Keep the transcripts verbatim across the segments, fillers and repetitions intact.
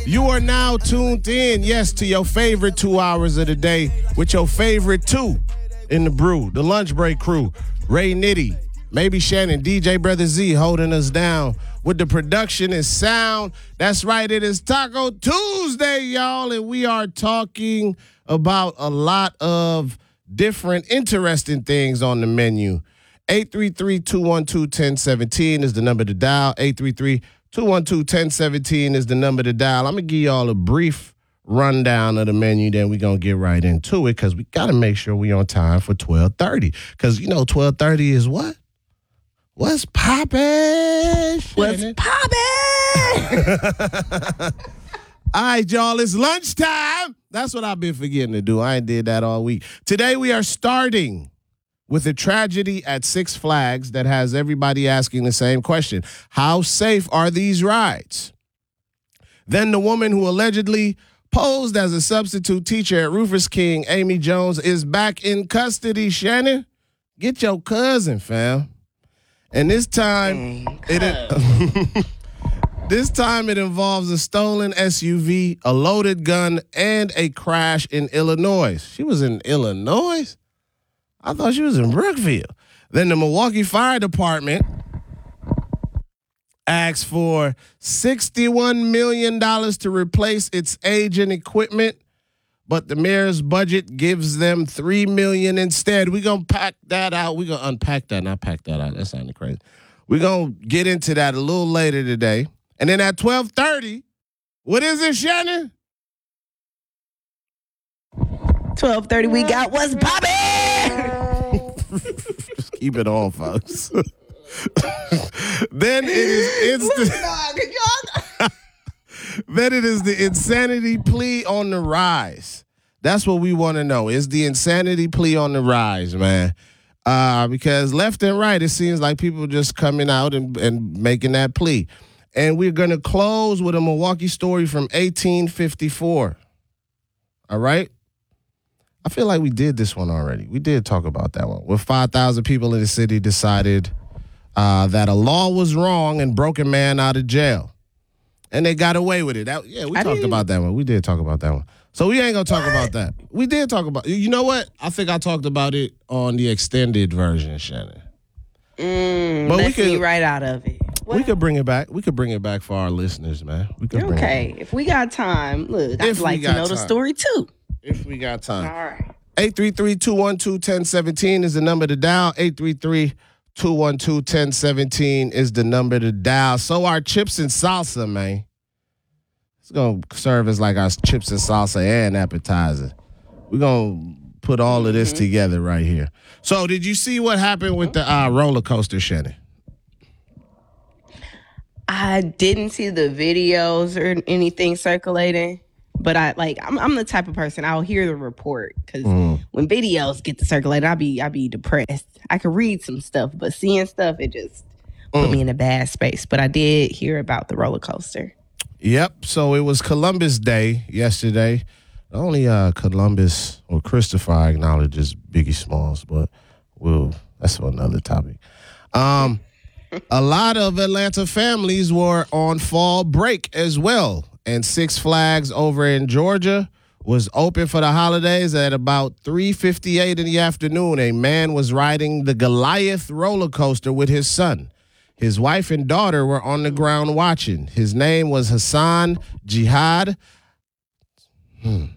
You are now tuned in, yes, to your favorite two hours of the day with your favorite two in the brew, the lunch break crew, Ray Nitty, maybe Shannon, D J Brother Z holding us down with the production and sound. That's right, it is Taco Tuesday, y'all, and we are talking about a lot of different interesting things on the menu. eight three three, two one two, one zero one seven is the number to dial. eight three three, two one two, one zero one seven is the number to dial. I'm going to give y'all a brief rundown of the menu, then we're going to get right into it because we got to make sure we on time for twelve thirty. Because, you know, twelve thirty is what? What's poppin'? What's poppin'? All right, y'all, it's lunchtime. That's what I've been forgetting to do. I ain't did that all week. Today we are starting with a tragedy at Six Flags that has everybody asking the same question. How safe are these rides? Then the woman who allegedly posed as a substitute teacher at Rufus King, Amy Jones, is back in custody. Shannon, get your cousin, fam. And this time, mm, it this time it involves a stolen S U V, a loaded gun, and a crash in Illinois. She was in Illinois? I thought she was in Brookfield. Then the Milwaukee Fire Department asked for sixty-one million dollars to replace its aging equipment, but the mayor's budget gives them three million dollars instead. We're going to pack that out. We're going to unpack that, not pack that out. That sounded crazy. We're going to get into that a little later today. And then at twelve thirty, what is it, Shannon? twelve thirty, we got What's Poppin'? Just keep it on, folks. Then it is instant. Then it is the insanity plea on the rise. That's what we want to know. Is the insanity plea on the rise, man? Uh, because left and right, it seems like people just coming out and, and making that plea. And we're going to close with a Milwaukee story from eighteen fifty-four. All right? I feel like we did this one already. We did talk about that one. Where five thousand people in the city decided uh, that a law was wrong and broke a man out of jail. And they got away with it. That, yeah, we I talked didn't... about that one. We did talk about that one. So we ain't going to talk what? about that. We did talk about You know what? I think I talked about it on the extended version, Shannon. Mm, but left we could, me right out of it. What? We could bring it back. We could bring it back for our listeners, man. We could bring okay. It if we got time, look, I'd like to know time. the story, too. If we got time. All right. eight three three, two one two, one zero one seven is the number to dial. eight three three, two one two, one zero one seven is the number to dial. So our chips and salsa, man. It's going to serve as like our chips and salsa and appetizer. We're going to put all of this mm-hmm. together right here. So did you see what happened with the uh, roller coaster, Shannon? I didn't see the videos or anything circulating. But I like I'm I'm the type of person I'll hear the report because mm. when videos get to circulate, I be I be depressed. I could read some stuff, but seeing stuff it just mm. put me in a bad space. But I did hear about the roller coaster. Yep. So it was Columbus Day yesterday. Only uh, Columbus or Christopher acknowledges Biggie Smalls, but we'll that's for another topic. Um, a lot of Atlanta families were on fall break as well. And Six Flags over in Georgia was open for the holidays at about three fifty-eight in the afternoon. A man was riding the Goliath roller coaster with his son. His wife and daughter were on the ground watching. His name was Hassan Jihad. Hmm.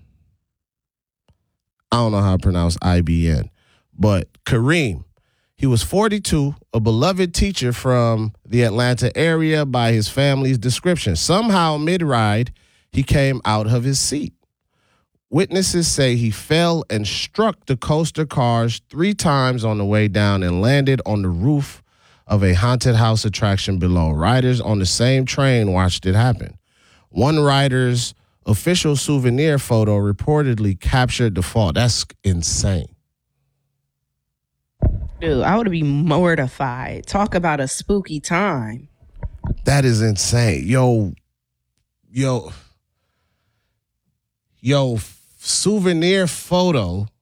I don't know how to pronounce I B N, but Kareem. He was forty-two, a beloved teacher from the Atlanta area by his family's description. Somehow, mid-ride, he came out of his seat. Witnesses say he fell and struck the coaster cars three times on the way down and landed on the roof of a haunted house attraction below. Riders on the same train watched it happen. One rider's official souvenir photo reportedly captured the fall. That's insane. Dude, I would be mortified. Talk about a spooky time. That is insane. Yo, yo, yo, souvenir photo